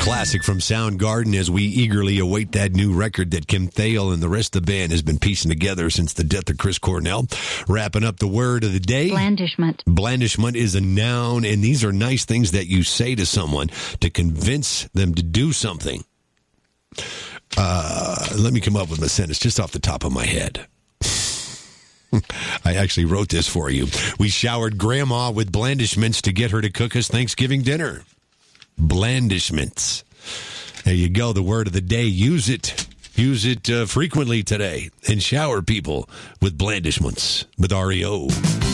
classic from Soundgarden as we eagerly await that new record that Kim Thayil and the rest of the band has been piecing together since the death of Chris Cornell. Wrapping up the word of the day. Blandishment. Blandishment is a noun, and these are nice things that you say to someone to convince them to do something. Let me come up with a sentence just off the top of my head. I actually wrote this for you. We showered Grandma with blandishments to get her to cook us Thanksgiving dinner. Blandishments. There you go. The word of the day. Use it. Use it frequently today. And shower people with blandishments with REO.